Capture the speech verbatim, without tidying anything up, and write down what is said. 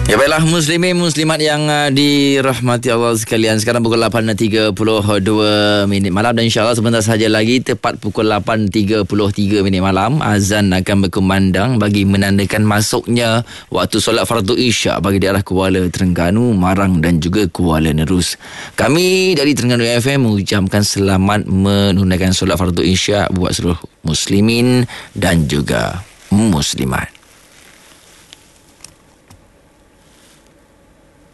Ya baiklah, muslimin muslimat yang uh, dirahmati Allah sekalian. Sekarang pukul lapan tiga puluh dua minit malam dan insya-Allah sebentar saja lagi tepat pukul lapan tiga puluh tiga minit malam azan akan berkumandang bagi menandakan masuknya waktu solat fardu Isyak bagi daerah Kuala Terengganu, Marang dan juga Kuala Nerus. Kami dari Terengganu F M mengucapkan selamat menunaikan solat fardu Isyak buat seluruh muslimin dan juga muslimat.